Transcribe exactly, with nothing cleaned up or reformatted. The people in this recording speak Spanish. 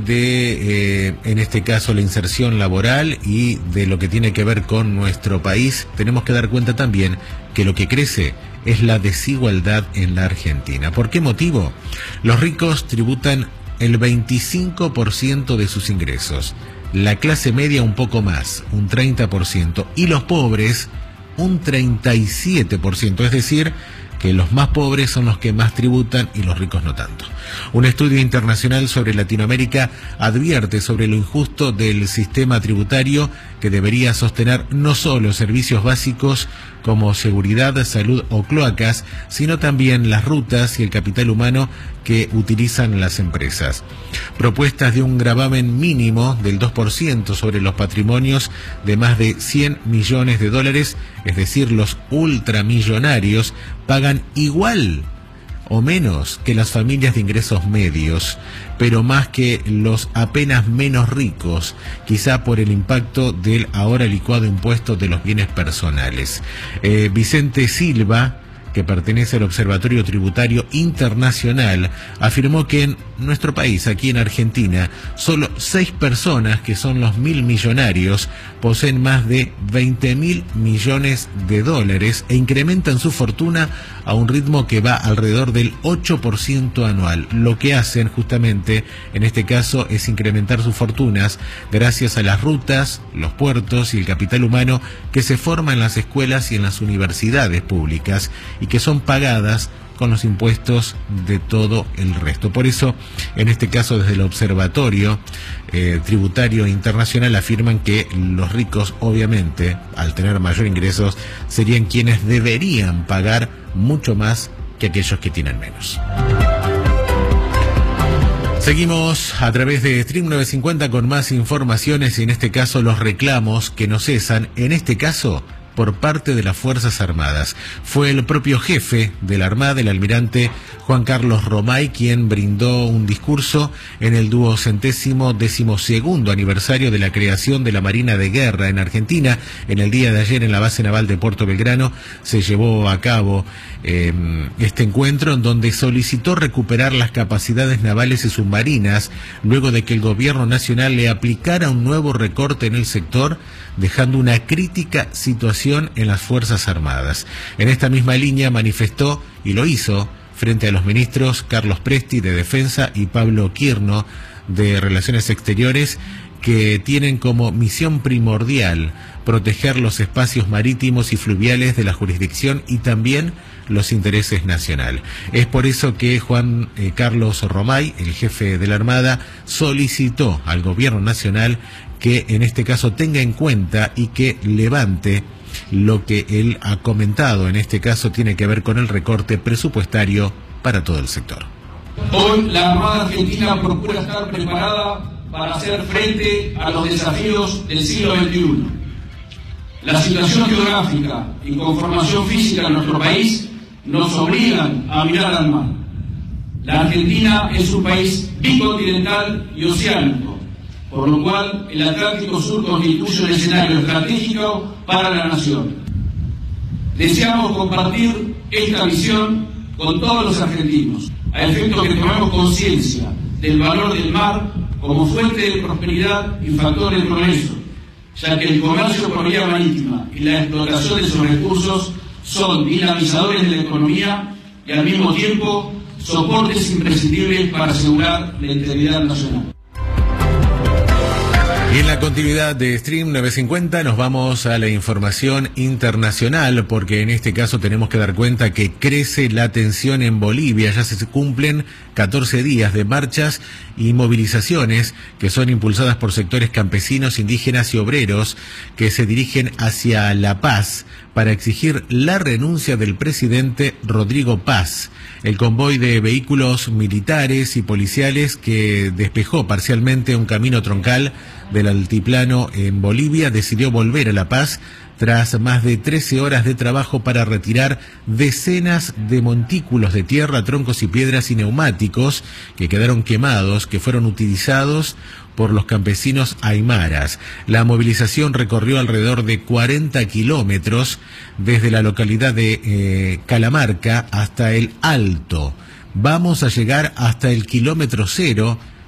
de, eh, en este caso, la inserción laboral y de lo que tiene que ver con nuestro país, tenemos que dar cuenta también que lo que crece es la desigualdad en la Argentina. ¿Por qué motivo? Los ricos tributan el veinticinco por ciento de sus ingresos, la clase media un poco más, un treinta por ciento, y los pobres un treinta y siete por ciento, es decir, que los más pobres son los que más tributan y los ricos no tanto. Un estudio internacional sobre Latinoamérica advierte sobre lo injusto del sistema tributario que debería sostener no solo servicios básicos como seguridad, salud o cloacas, sino también las rutas y el capital humano que utilizan las empresas. Propuestas de un gravamen mínimo del dos por ciento sobre los patrimonios de más de cien millones de dólares, es decir, los ultramillonarios pagan igual o menos que las familias de ingresos medios, pero más que los apenas menos ricos, quizá por el impacto del ahora licuado impuesto de los bienes personales. Eh, Vicente Silva, que pertenece al Observatorio Tributario Internacional, afirmó que en nuestro país, aquí en Argentina, solo seis personas, que son los mil millonarios, poseen más de veinte mil millones de dólares e incrementan su fortuna a un ritmo que va alrededor del ocho por ciento anual. Lo que hacen justamente, en este caso, es incrementar sus fortunas gracias a las rutas, los puertos y el capital humano que se forma en las escuelas y en las universidades públicas, y que son pagadas con los impuestos de todo el resto. Por eso, en este caso, desde el Observatorio eh, Tributario Internacional afirman que los ricos, obviamente, al tener mayor ingresos, serían quienes deberían pagar mucho más que aquellos que tienen menos. Seguimos a través de Stream novecientos cincuenta con más informaciones y en este caso los reclamos que no cesan, en este caso por parte de las Fuerzas Armadas. Fue el propio jefe de la Armada, el almirante Juan Carlos Romay, quien brindó un discurso en el duocentésimo decimosegundo aniversario de la creación de la Marina de Guerra en Argentina. En el día de ayer, en la base naval de Puerto Belgrano, se llevó a cabo eh, este encuentro en donde solicitó recuperar las capacidades navales y submarinas luego de que el gobierno nacional le aplicara un nuevo recorte en el sector, dejando una crítica situación en las Fuerzas Armadas. En esta misma línea manifestó, y lo hizo, frente a los ministros Carlos Presti de Defensa y Pablo Quirno de Relaciones Exteriores, que tienen como misión primordial proteger los espacios marítimos y fluviales de la jurisdicción y también los intereses nacionales. Es por eso que Juan eh, Carlos Romay, el jefe de la Armada, solicitó al gobierno nacional que en este caso tenga en cuenta y que levante lo que él ha comentado. En este caso tiene que ver con el recorte presupuestario para todo el sector. Hoy la Armada Argentina procura estar preparada para hacer frente a los desafíos del siglo veintiuno. La situación geográfica y conformación física de nuestro país nos obligan a mirar al mar. La Argentina es un país bicontinental y oceánico, por lo cual el Atlántico Sur constituye un escenario estratégico para la nación. Deseamos compartir esta visión con todos los argentinos, a efecto que tomemos conciencia del valor del mar como fuente de prosperidad y factor de progreso, ya que el comercio por vía marítima y la explotación de sus recursos son dinamizadores de la economía y al mismo tiempo soportes imprescindibles para asegurar la integridad nacional. Y en la continuidad de Stream novecientos cincuenta nos vamos a la información internacional, porque en este caso tenemos que dar cuenta que crece la tensión en Bolivia. Ya se cumplen catorce días de marchas y movilizaciones que son impulsadas por sectores campesinos, indígenas y obreros que se dirigen hacia La Paz para exigir la renuncia del presidente Rodrigo Paz. El convoy de vehículos militares y policiales que despejó parcialmente un camino troncal del altiplano en Bolivia decidió volver a La Paz tras más de trece horas de trabajo para retirar decenas de montículos de tierra, troncos y piedras y neumáticos que quedaron quemados, que fueron utilizados por los campesinos aymaras. La movilización recorrió alrededor de cuarenta kilómetros desde la localidad de eh, Calamarca hasta el Alto. Vamos a llegar hasta el kilómetro cero,